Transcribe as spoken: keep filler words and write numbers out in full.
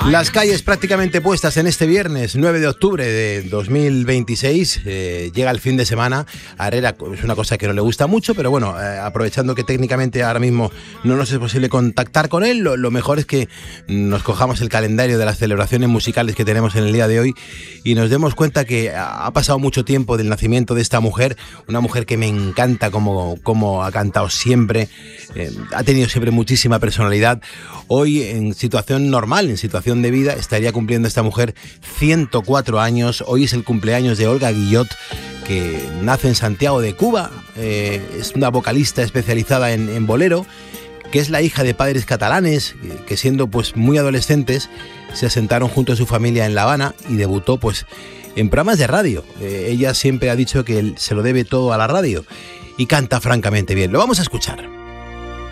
Las calles prácticamente puestas en este viernes nueve de octubre de dos mil veintiséis. Eh, llega el fin de semana. A Herrera es una cosa que no le gusta mucho, pero bueno, eh, aprovechando que técnicamente ahora mismo no nos es posible contactar con él, lo, lo mejor es que nos cojamos el calendario de las celebraciones musicales que tenemos en el día de hoy y nos demos cuenta que ha pasado mucho tiempo del nacimiento de esta mujer, una mujer que me encanta como, como ha cantado siempre, eh, ha tenido siempre muchísima personalidad. Hoy, en situación normal, en situación de vida, estaría cumpliendo esta mujer ciento cuatro años. Hoy es el cumpleaños de Olga Guillot, que nace en Santiago de Cuba. Eh, es una vocalista especializada en, en bolero, que es la hija de padres catalanes, que, que siendo pues muy adolescentes se asentaron junto a su familia en La Habana y debutó pues en programas de radio. Eh, ella siempre ha dicho que se lo debe todo a la radio y canta francamente bien. Lo vamos a escuchar.